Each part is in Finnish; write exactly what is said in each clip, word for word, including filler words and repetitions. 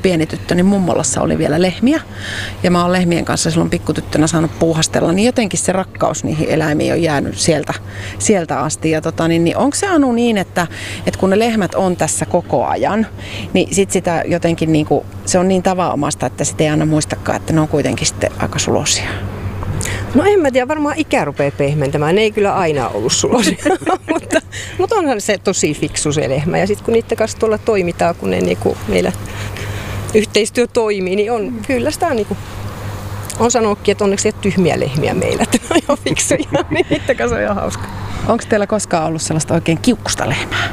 pieni tyttö, niin mummolassa oli vielä lehmiä. Ja mä oon lehmien kanssa silloin pikkutyttönä saanut puuhastella, niin jotenkin se rakkaus niihin eläimiin on jäänyt sieltä, sieltä asti. Ja tota, niin, niin onko se Anu niin, että, että kun ne lehmät on tässä koko ajan, niin sit sitä jotenkin niinku, se on niin tavanomaista, että sitä ei aina muistakaan, että ne on kuitenkin sitten aika sulosia. No en mä tiedä, varmaan ikä rupeaa pehmentämään. Ne ei kyllä aina ollut sulosia, mutta, mutta onhan se tosi fiksu se lehmä. Ja sitten kun niiden kanssa tuolla toimitaan, kun ne niinku meillä yhteistyö toimii, niin on kyllä sitä niinku, on sanonutkin, että onneksi ei ole tyhmiä lehmiä meillä, että ne on jo fiksuja, niin niiden kanssa on ihan hauska. Onko teillä koskaan ollut sellaista oikein kiukkusta lehmää?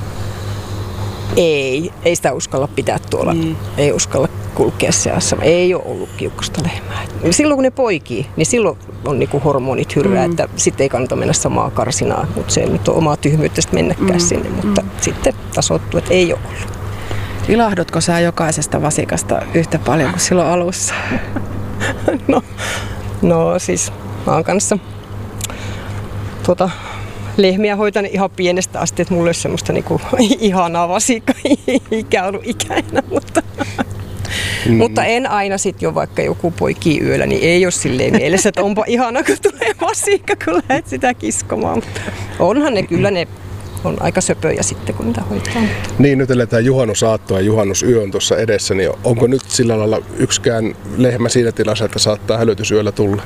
Ei, ei sitä uskalla pitää tuolla, mm. ei uskalla kulkea seassa. Ei ole ollut kiukkusta lehmää. Silloin kun ne poikii, niin silloin on niinku hormonit hyrrää, mm. että sitten ei kannata mennä samaa karsinaa, mutta se ei nyt ole omaa tyhmyyttä mennäkään mm. sinne, mutta mm. sitten tasoittuu, että ei ole ollut. Ilahdutko sä jokaisesta vasikasta yhtä paljon kuin silloin alussa? no, no siis mä oon kanssa tuota, lehmiä hoitan ihan pienestä asti, että mulla olisi semmoista niinku ihanaa vasikka-ikää ollut ikäinä, mutta, mm. mutta en aina sit jo vaikka joku poikii yöllä, niin ei ole silleen mielessä, että onpa ihana, kun tulee vasikka, kun lähdet sitä kiskomaan. Mutta onhan ne kyllä, ne on aika söpöjä sitten, kun niitä hoitaa. Niin, nyt eletään juhannusaattoa ja juhannusyö on tuossa edessä, niin onko nyt sillä lailla yksikään lehmä siinä tilassa, että saattaa hälytysyöllä tulla?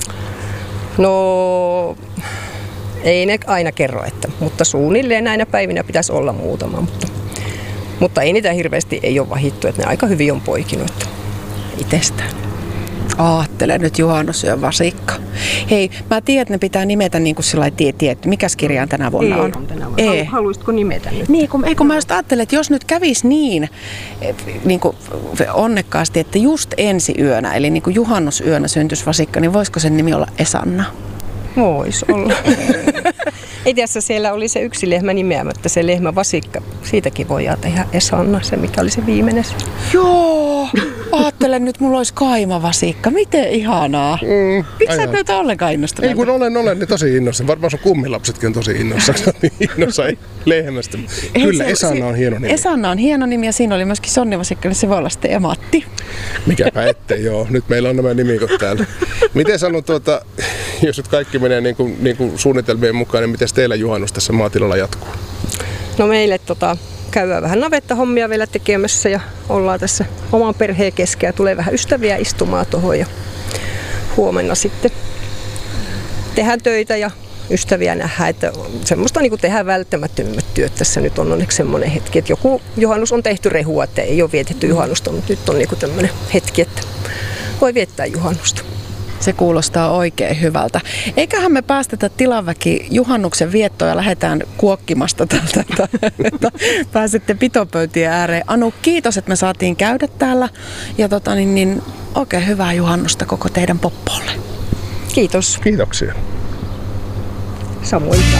No... Ei ne aina kerro, että, mutta suunnilleen näinä päivinä pitäisi olla muutama. Mutta, mutta ei niitä hirveästi ei ole vahittu, että ne aika hyvin on poikinut itsestään. Aattele nyt juhannusyön vasikka. Hei, mä tiedän, että ne pitää nimetä niin kuin sillä tie, tie, mikäs kirjaan tänä vuonna ei on? on tänä vuonna. Ei. Haluaisitko nimetä nyt? Niin, kun, ei, kun mä just ajattelen, että jos nyt kävisi niin, niin kuin onnekkaasti, että just ensi yönä, eli niin kuin juhannusyönä syntyisi vasikka, niin voisiko sen nimi olla Esanna? Voisi olla. Ei tiedä, siellä oli se yksi lehmä nimeämättä, se lehmä vasikka. Siitäkin voidaan tehdä Esanna, se mikä oli se viimeinen. Joo, ajattelen nyt, mulla olisi kaimavasikka. Miten ihanaa. Mm, Miksi sä et näytä ollenkaan innostunut? Ei kun olen, olen niin tosi innossa. Varmaan sun kummilapsetkin on tosi innossa. Niin innossa lehmästä. Kyllä, se, Esanna on hieno nimi. Esanna on hieno nimi ja siinä oli myöskin sonnivasikka, niin se voi olla sitten Ematti. Mikäpä ettei, joo. Nyt meillä on nämä nimikot täällä. Miten sanon tuota, jos nyt kaikki menee niin kuin, niin kuin suunnitelmien mukaan, niin miten teillä juhannus tässä maatilalla jatkuu? No meille tota, käydään vähän navettahommia vielä tekemässä ja ollaan tässä oman perheen kesken ja tulee vähän ystäviä istumaan tuohon ja huomenna sitten tehdään töitä ja ystäviä nähdään, että semmoista niin kuin tehdään välttämättömimmät työt. Tässä nyt on onneksi semmoinen hetki, että joku juhannus on tehty rehua, että ei ole vietetty juhannusta, mutta nyt on niin kuin tämmöinen hetki, että voi viettää juhannusta. Se kuulostaa oikein hyvältä. Eiköhän me päästetä tilaväki juhannuksen viettoon ja lähdetään kuokkimasta tältä, että pääsette pitopöytien ääreen. Anu, kiitos, että me saatiin käydä täällä ja tota, niin, niin, oikein hyvää juhannusta koko teidän poppolle. Kiitos. Kiitoksia. Samoin.